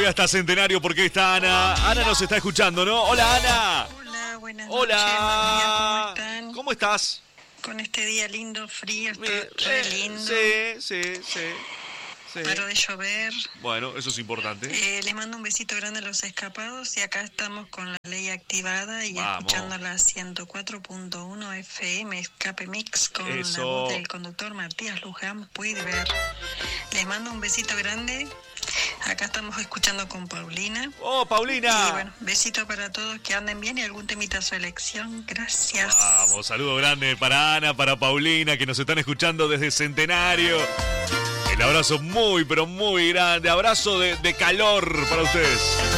llega hasta Centenario porque está Ana. Ana nos está escuchando, ¿no? Hola, Ana. Hola, buenas Hola. noches, Matías, ¿cómo están? ¿Cómo estás? Con este día lindo, frío, está re lindo. Sí. Paró de llover. Bueno, eso es importante. Les mando un besito grande a los escapados y acá estamos con la ley activada y Vamos. escuchando la 104.1 FM Escape Mix con Eso. la voz del conductor Matías Luján Puigver. Les mando un besito grande. Acá estamos escuchando con Paulina. ¡Oh, Paulina! Y bueno, besito para todos, que anden bien y algún temita a su elección. Gracias. Vamos, saludo grande para Ana, para Paulina, que nos están escuchando desde Centenario. El abrazo muy, pero muy grande. Abrazo de calor para ustedes.